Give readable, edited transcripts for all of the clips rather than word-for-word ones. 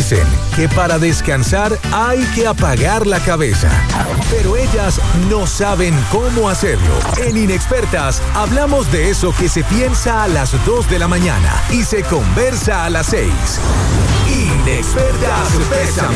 Dicen que para descansar hay que apagar la cabeza, pero ellas no saben cómo hacerlo. En Inexpertas hablamos de eso que se piensa a las 2 de la mañana y se conversa a las 6. Inexpertas, bésame.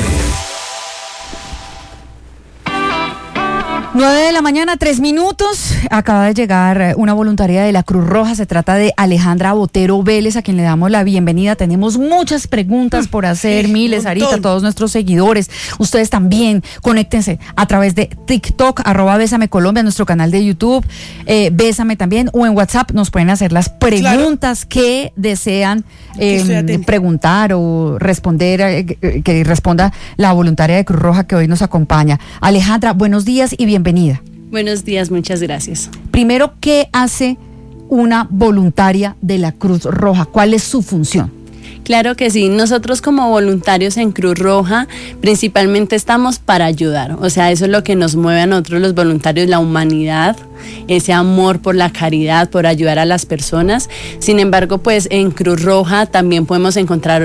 9 de la mañana, 3 minutos. Acaba de llegar una voluntaria de la Cruz Roja. Se trata de Alejandra Botero Vélez, a quien le damos la bienvenida. Tenemos muchas preguntas por hacer, miles, Sarita, todos nuestros seguidores. Ustedes también, conéctense a través de TikTok, @Bésame Colombia, nuestro canal de YouTube, Bésame también, o en WhatsApp nos pueden hacer las preguntas que desean preguntar o responder, que responda la voluntaria de Cruz Roja que hoy nos acompaña. Alejandra, buenos días y bienvenida. Buenos días, muchas gracias. Primero, ¿qué hace una voluntaria de la Cruz Roja? ¿Cuál es su función? Claro que sí, nosotros como voluntarios en Cruz Roja principalmente estamos para ayudar, o sea, eso es lo que nos mueve a nosotros los voluntarios, la humanidad, ese amor por la caridad, por ayudar a las personas. Sin embargo, pues en Cruz Roja también podemos encontrar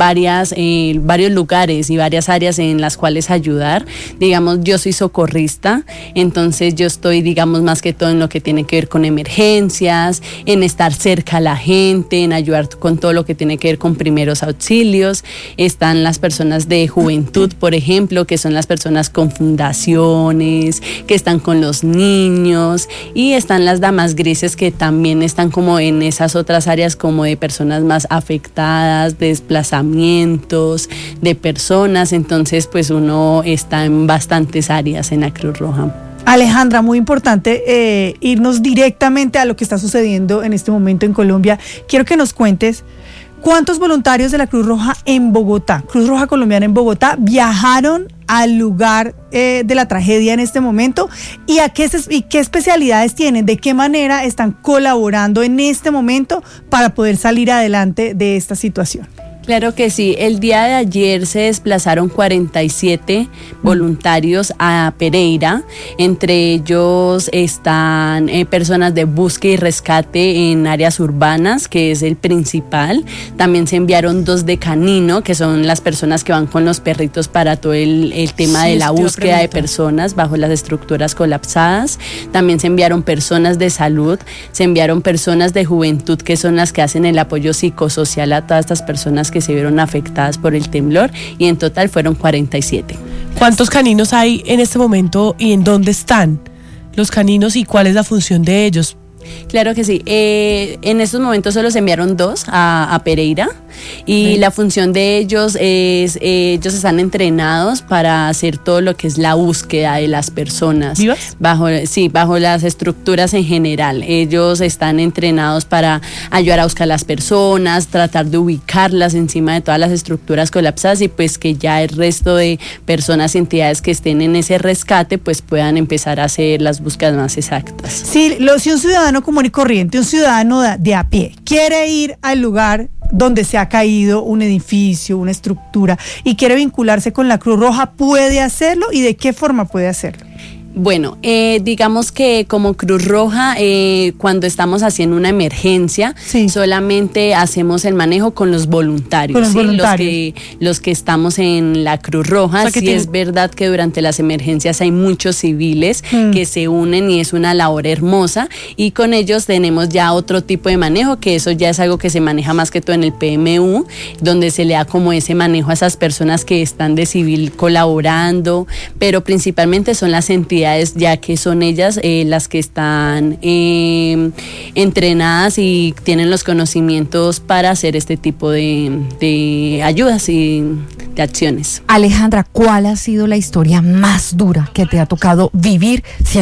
varios lugares y varias áreas en las cuales ayudar. Digamos, yo soy socorrista, entonces yo estoy, digamos, más que todo en lo que tiene que ver con emergencias, en estar cerca a la gente, en ayudar con todo lo que tiene que ver con primeros auxilios. Están las personas de juventud, por ejemplo, que son las personas con fundaciones, que están con los niños, y están las damas grises, que también están como en esas otras áreas como de personas más afectadas, de desplazamientos, de personas. Entonces pues uno está en bastantes áreas en la Cruz Roja. Alejandra, muy importante irnos directamente a lo que está sucediendo en este momento en Colombia. Quiero que nos cuentes ¿cuántos voluntarios de la Cruz Roja en Bogotá, Cruz Roja Colombiana en Bogotá, viajaron al lugar de la tragedia en este momento? ¿Y qué especialidades tienen? ¿De qué manera están colaborando en este momento para poder salir adelante de esta situación? Claro que sí, el día de ayer se desplazaron 47 voluntarios a Pereira, entre ellos están personas de búsqueda y rescate en áreas urbanas, que es el principal. También se enviaron 2 de canino, que son las personas que van con los perritos para todo el tema de la búsqueda de personas bajo las estructuras colapsadas. También se enviaron personas de salud, se enviaron personas de juventud, que son las que hacen el apoyo psicosocial a todas estas personas que se vieron afectadas por el temblor, y en total fueron 47. ¿Cuántos caninos hay en este momento y en dónde están los caninos y cuál es la función de ellos? Claro que sí, en estos momentos solo se enviaron 2 a Pereira, y la función de ellos es, ellos están entrenados para hacer todo lo que es la búsqueda de las personas. ¿Vivas? Bajo las estructuras en general. Ellos están entrenados para ayudar a buscar las personas, tratar de ubicarlas encima de todas las estructuras colapsadas, y pues que ya el resto de personas y entidades que estén en ese rescate pues puedan empezar a hacer las búsquedas más exactas. Sí, si un ciudadano común y corriente, un ciudadano de a pie, quiere ir al lugar donde se ha caído un edificio, una estructura, y quiere vincularse con la Cruz Roja, ¿puede hacerlo? ¿Y de qué forma puede hacerlo? Bueno, digamos que como Cruz Roja, cuando estamos haciendo una emergencia, solamente hacemos el manejo con los voluntarios, los que estamos en la Cruz Roja. O sea, es verdad que durante las emergencias hay muchos civiles que se unen, y es una labor hermosa, y con ellos tenemos ya otro tipo de manejo, que eso ya es algo que se maneja más que todo en el PMU, donde se le da como ese manejo a esas personas que están de civil colaborando, pero principalmente son las entidades, ya que son ellas las que están entrenadas y tienen los conocimientos para hacer este tipo de ayudas y de acciones. Alejandra, ¿cuál ha sido la historia más dura que te ha tocado vivir